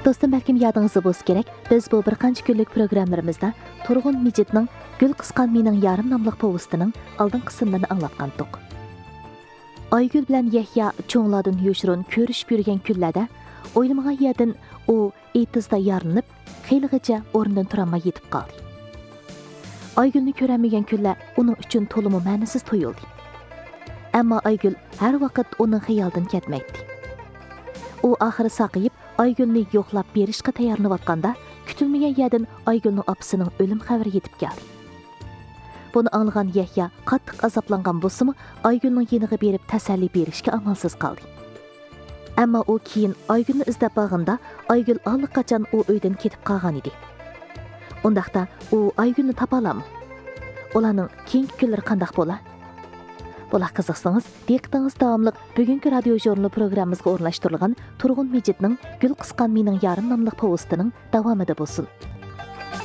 Dostum, bəlkім yadınızı bolsa kerak, biz bu bir qancha kunlik programmamizda Turg'un Mijitning Gul qisqan mening yarim nomli povestining oldin qismlarini anglatgandik. Aygül bilan Yahya cho'nglardan yo'shirin ko'rishib yurgan kunlarda o'ylamagan yerdan u etizda yarinib, xeyligacha o'rnidan turolmay yetib qoldi. Aygülni ko'ramagan kunlar uning uchun to'liq ma'nisiz tuyuldi. Ammo Aygül har vaqt uning xayolidan ketmaydi. U oxiri saqayib Aygülni yo'qlab berishga tayyorlanayotganda kutilmagan yerdan Aygülning opasining o'lim xabari yetib keldi. Buni anglagan Yahya qattiq azoblangan bo'lsa-mu, Aygülning yeniga berib tasalli berishga amalsiz qoldi. Ammo u keyin Aygülni izlab borganda Aygül allaqachon u uydan ketib qolgan edi. Undaqda u Aygülni topa oladimi? Ularning keyingi kunlari qanday bo'ladi? Bular qiziqsangiz, diqqatingiz davomli bugungi radio jurnali programmamizga o'rnashtirilgan Turg'un Mijitning Gul qisqan mening yarim nomli povestining davomida bo'lsin.